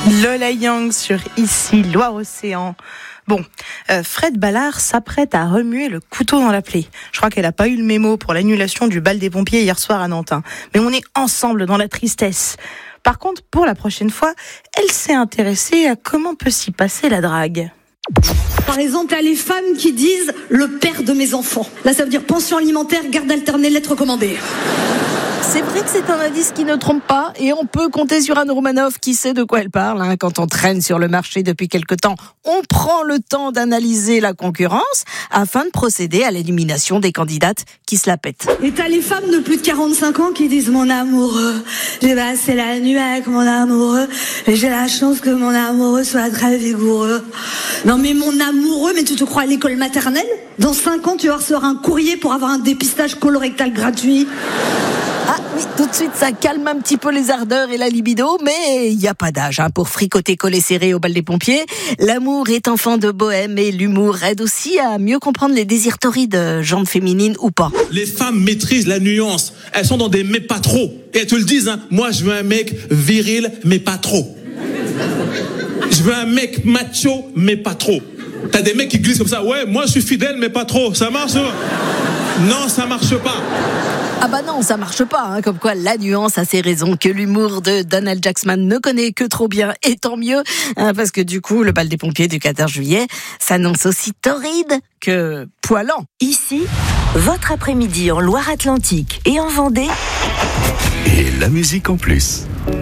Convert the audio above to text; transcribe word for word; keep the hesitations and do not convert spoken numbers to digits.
Lola Young sur Ici, Loire-Océan. Bon, euh, Fred Ballard s'apprête à remuer le couteau dans la plaie. Je crois qu'elle n'a pas eu le mémo pour l'annulation du bal des pompiers hier soir à Nantes. Hein. Mais on est ensemble dans la tristesse. Par contre, pour la prochaine fois, elle s'est intéressée à comment peut s'y passer la drague. Par exemple, il y a les femmes qui disent « le père de mes enfants ». Là, ça veut dire pension alimentaire, garde alternée, lettre recommandée. C'est vrai que c'est un indice qui ne trompe pas et on peut compter sur Anne Romanoff qui sait de quoi elle parle. Hein. Quand on traîne sur le marché depuis quelque temps, on prend le temps d'analyser la concurrence afin de procéder à l'élimination des candidates qui se la pètent. Et t'as les femmes de plus de quarante-cinq ans qui disent « mon amoureux, j'ai passé la nuit avec mon amoureux et j'ai la chance que mon amoureux soit très vigoureux ». Non mais mon amoureux, mais tu te crois à l'école maternelle ? Dans cinq ans, tu vas recevoir un courrier pour avoir un dépistage colorectal gratuit. Ah oui, tout de suite, ça calme un petit peu les ardeurs et la libido, mais il n'y a pas d'âge hein, pour fricoter collé serré au bal des pompiers. L'amour est enfant de bohème et l'humour aide aussi à mieux comprendre les désirs torrides, jambes féminines ou pas. Les femmes maîtrisent la nuance. Elles sont dans des mais pas trop. Et elles te le disent, hein, moi je veux un mec viril, mais pas trop. Je veux un mec macho, mais pas trop. T'as des mecs qui glissent comme ça, ouais, moi je suis fidèle, mais pas trop. Ça marche ? Non, ça marche pas. Ah bah non, ça marche pas, hein, comme quoi la nuance a ses raisons que l'humour de Donald Jackman ne connaît que trop bien, et tant mieux, hein, parce que du coup, le bal des pompiers du quatorze juillet s'annonce aussi torride que poilant. Ici, votre après-midi en Loire-Atlantique et en Vendée. Et la musique en plus.